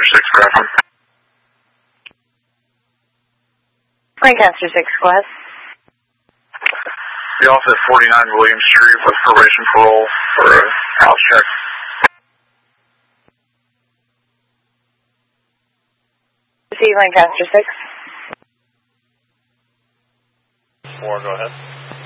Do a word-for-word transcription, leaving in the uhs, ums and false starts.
six, Grafton. Lancaster six, go ahead. Be off at forty-nine William Street with probation parole for a house check. See Lancaster six. Four, go ahead.